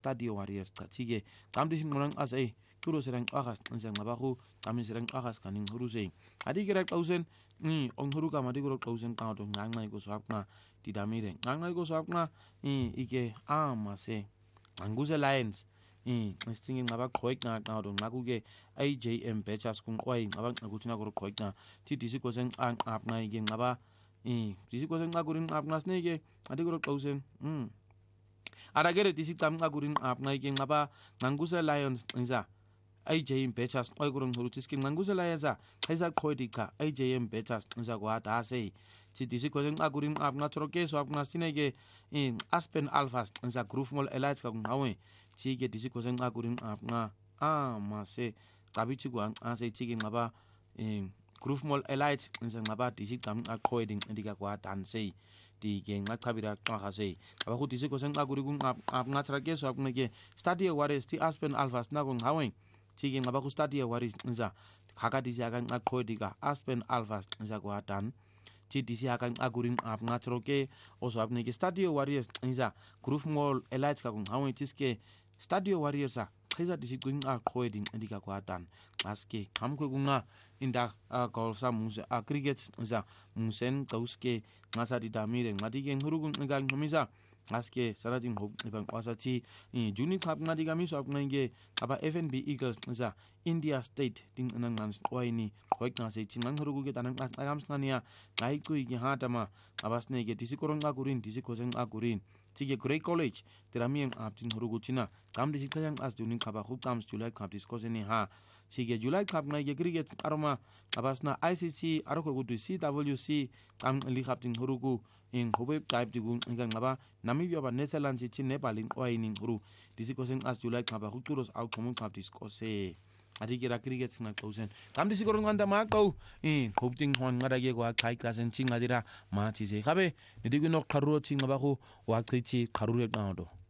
Stadio Warriors chathike camdi sinqonang ase Kuro serang agas ngisang ngabahu kami serang agas kaning huruse adi kira klausen onghuru ka madi kuro klausen kato ngangai ko swapna tidamire ngangai ko swapna ike amase Anguze Lions ngisingin ngaba khoik na kato ngakuke AJM Bechas kung kwai ngaba ngakuthina kuro khoik na TDC ko seng ap ngai ke ngaba TDC ko seng ngakurin ap ngasneke adi kuro klausen Aragere TDC tam ngakurin ap ngai ke ngaba Anguze Lions ngisa AJM Bechas oikurung hurutiskin nganguzela yaza kaisa khoidika AJM Bechas nza kwa dase TDC kweng akurin ap ngatroke so ap ngasinege Aspen Alphas nza Groove Mall Elites ka ngawe tike TDC kweng akurin ap nga mase kabichi kwa ase tike ngaba Groove Mall Elites nza ngaba TDC tam akhoiding ndika kwa danse tike ngachabira qhase aba ku TDC kweng akurin ap ngatrake so ap ngeke Stadio Warriors ti Aspen Alphas na ko ngawe Tiki ngaba ku Stadio Warriors nza hakadisi akan akhoidika Aspen Alphas nza kwa dan TDC akan akurin ap ngatroke oso ap neke Stadio Warriors nza Groove Mall Elites ka ngawe tiske Stadio Warriors a khiza disi kwing akhoiding ndika kwa dan aske kamkwe kunga inda golsa muse cricket nza musen tauske ngasa didamire ngadike ngurugun ngal ngomisa aske sarating hob ibang wasati juni cup ngadi kami so apnge aba FNB Eagles nza India State ting nang kwaini khoik na se chinang hurugu ke tanang agam snania ngai kui ki hatama abasne ke tisikorong akurin tisikoseng akurin Tige Grey College teramieng aptin hurugu china kam disi kayang as juni khaba khub kam July cup diskoseni ha Tige July cup ngai ke cricket aroma abasna ICC aroko gudu CWC kam li kaptin hurugu in hobe type digun ngang ngaba Namibia ba Netherlands chi Nepal in oining huru disikoseng as July cup huturos out common cup diskose adi kira cricket na klausen kam disikorong anda ma kau hopting hon ngadage kwa kai klasen chingadira ma chise kabe nidigu nok kharu chingaba ko wa krichi kharure ngado